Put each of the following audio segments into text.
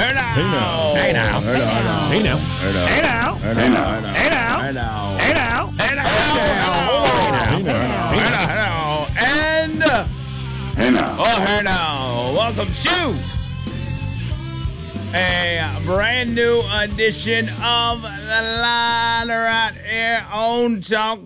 Hey now. Hey now. Hey now. Hey now. Hey now. Hey now. Hey now. Hey now. Hey now. Hey now. Hey now. Hey now. Hey now. And Hey now. oh, hey now. Welcome to a brand new edition of the line right here on Talk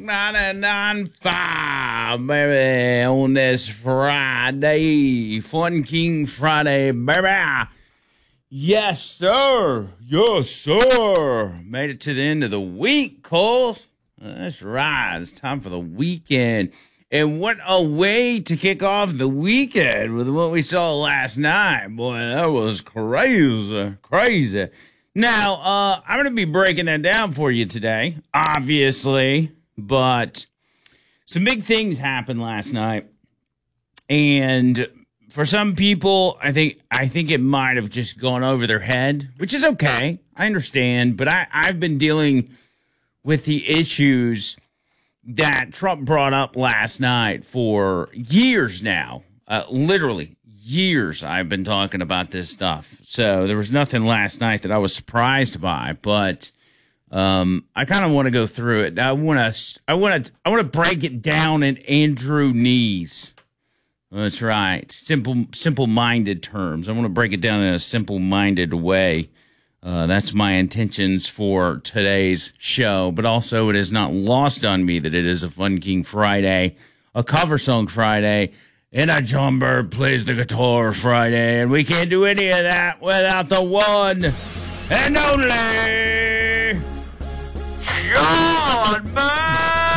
99.5, baby, on this Friday, Fun King Friday, baby. Yes, sir. Yes, sir. Made it to the end of the week, Coles. That's right. It's time for the weekend. And what a way to kick off the weekend with what we saw last night. Boy, that was crazy. Crazy. Now, I'm going to be breaking that down for you today, obviously. But some big things happened last night. And for some people, I think it might have just gone over their head, which is okay. I understand. But I've been dealing with the issues that Trump brought up last night for years now. Literally years I've been talking about this stuff. So there was nothing last night that I was surprised by, but I kind of want to go through it. I want to break it down in Andrew Nees. That's right. Simple-minded terms. I want to break it down in a simple-minded way. That's my intentions for today's show. But also, it is not lost on me that it is a Fun King Friday, a cover song Friday, and a John Bird plays the guitar Friday. And we can't do any of that without the one and only John Bird.